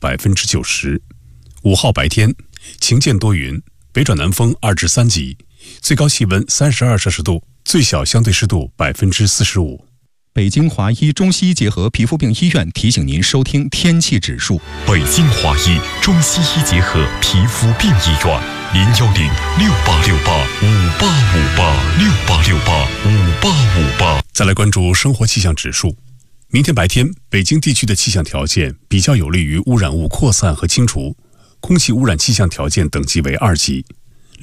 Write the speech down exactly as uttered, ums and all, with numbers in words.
百分之九十。五号白天晴间多云，北转南风二至三级，最高气温三十二摄氏度，最小相对湿度百分之四十五。 北京华医中西医结合皮肤病医院提醒您收听天气指数。 北京华医中西医结合皮肤病医院，零幺零六八六八五八五八六八六八五八五八。 再来关注生活气象指数。明天白天，北京地区的气象条件比较有利于污染物扩散和清除，空气污染气象条件等级为二级。